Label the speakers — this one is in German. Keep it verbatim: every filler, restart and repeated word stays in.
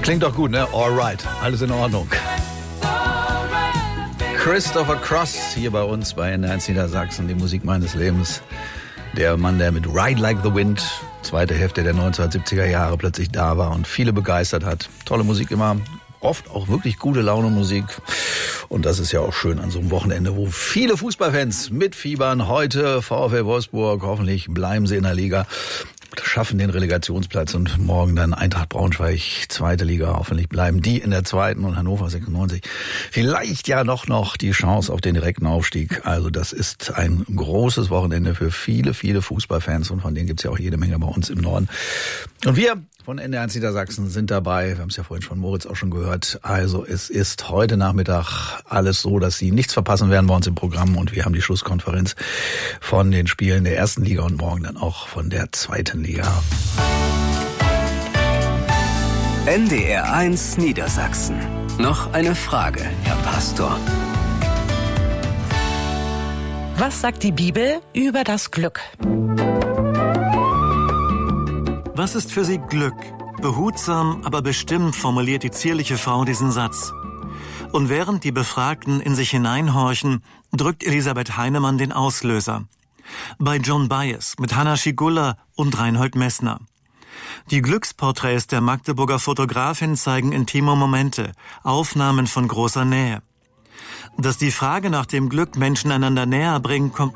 Speaker 1: Klingt doch gut, ne? Alright, alles in Ordnung. Christopher Cross hier bei uns bei N eins Niedersachsen, die Musik meines Lebens. Der Mann, der mit Ride Like the Wind, zweite Hälfte der neunzehnhundertsiebziger Jahre plötzlich da war und viele begeistert hat. Tolle Musik immer, oft auch wirklich gute Laune Musik. Und das ist ja auch schön an so einem Wochenende, wo viele Fußballfans mitfiebern. Heute VfL Wolfsburg, hoffentlich bleiben sie in der Liga, schaffen den Relegationsplatz und morgen dann Eintracht Braunschweig, zweite Liga. Hoffentlich bleiben die in der zweiten und Hannover sechsundneunzig. Vielleicht ja noch noch die Chance auf den direkten Aufstieg. Also das ist ein großes Wochenende für viele, viele Fußballfans und von denen gibt's ja auch jede Menge bei uns im Norden. Und wir von N eins Niedersachsen sind dabei. Wir haben es ja vorhin von Moritz auch schon gehört. Also es ist heute Nachmittag alles so, dass Sie nichts verpassen werden bei uns im Programm. Und wir haben die Schlusskonferenz von den Spielen der ersten Liga und morgen dann auch von der zweiten Liga.
Speaker 2: N D R eins Niedersachsen. Noch eine Frage, Herr Pastor.
Speaker 3: Was sagt die Bibel über das Glück?
Speaker 4: Was ist für Sie Glück? Behutsam, aber bestimmt formuliert die zierliche Frau diesen Satz. Und während die Befragten in sich hineinhorchen, drückt Elisabeth Heinemann den Auslöser. Bei John Baez mit Hanna Schigulla und Reinhold Messner. Die Glücksporträts der Magdeburger Fotografin zeigen intime Momente, Aufnahmen von großer Nähe. Dass die Frage nach dem Glück Menschen einander näher bringt, kommt